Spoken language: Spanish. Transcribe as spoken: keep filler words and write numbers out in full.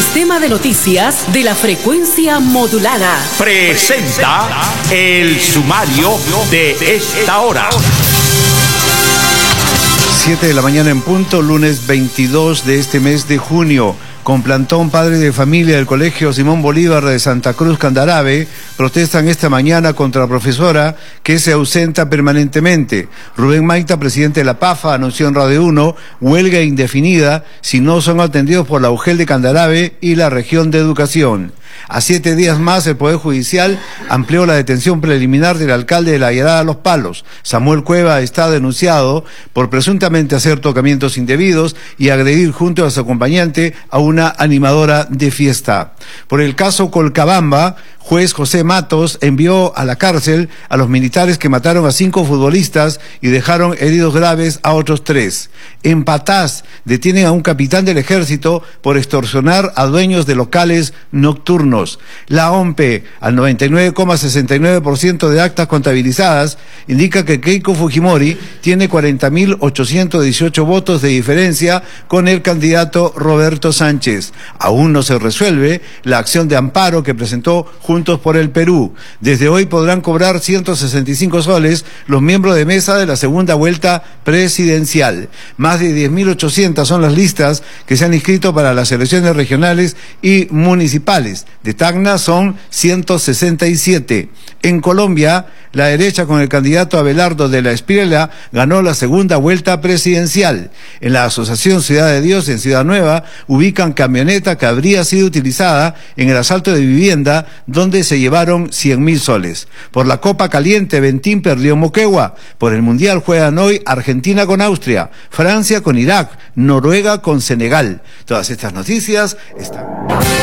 Sistema de Noticias de la Frecuencia Modulada presenta el sumario de esta hora. siete de la mañana en punto, lunes veintidós de este mes de junio. Con plantón, padres de familia del Colegio Simón Bolívar de Santa Cruz Candarave protestan esta mañana contra la profesora que se ausenta permanentemente. Rubén Maita, presidente de la PAFA, anunció en Radio uno huelga indefinida si no son atendidos por la U G E L de Candarave y la región de educación. A siete días más, el Poder Judicial amplió la detención preliminar del alcalde de la Llanada Los Palos. Samuel Cueva está denunciado por presuntamente hacer tocamientos indebidos y agredir junto a su acompañante a una animadora de fiesta. Por el caso Colcabamba, juez José Matos envió a la cárcel a los militares que mataron a cinco futbolistas y dejaron heridos graves a otros tres. En Patás, detienen a un capitán del ejército por extorsionar a dueños de locales nocturnos. La OMPE, al noventa y nueve coma sesenta y nueve por ciento de actas contabilizadas, indica que Keiko Fujimori tiene cuarenta mil ochocientos dieciocho votos de diferencia con el candidato Roberto Sánchez. Aún no se resuelve la acción de amparo que presentó Juntos por el Perú. Desde hoy podrán cobrar ciento sesenta y cinco soles los miembros de mesa de la segunda vuelta presidencial. Más de diez mil ochocientas son las listas que se han inscrito para las elecciones regionales y municipales. De Tacna son ciento sesenta y siete. En Colombia, la derecha con el candidato Abelardo de la Espriella ganó la segunda vuelta presidencial. En la Asociación Ciudad de Dios en Ciudad Nueva ubican camioneta que habría sido utilizada en el asalto de vivienda donde se llevaron cien mil soles. Por la Copa Caliente, Ventín perdió Moquegua. Por el Mundial juegan hoy Argentina con Austria, Francia con Irak, Noruega con Senegal. Todas estas noticias están...